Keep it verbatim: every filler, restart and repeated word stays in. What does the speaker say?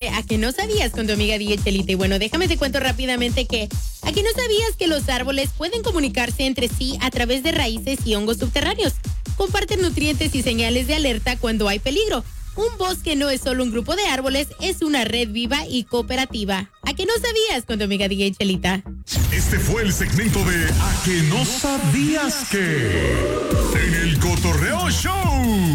¿A que no sabías? Con tu amiga D J Chelita. Y bueno, déjame te cuento rápidamente que ¿a que no sabías que los árboles pueden comunicarse entre sí a través de raíces y hongos subterráneos? Comparten nutrientes y señales de alerta cuando hay peligro. Un bosque no es solo un grupo de árboles, es una red viva y cooperativa. ¿A que no sabías? Con tu amiga D J Chelita. Este fue el segmento de ¿A que no sabías que? En el Cotorreo Show.